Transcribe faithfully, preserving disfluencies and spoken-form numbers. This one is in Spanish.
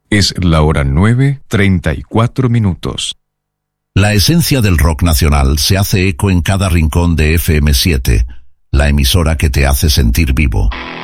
Es la hora nueve, treinta y cuatro minutos. La esencia del rock nacional se hace eco en cada rincón de F M siete, la emisora que te hace sentir vivo.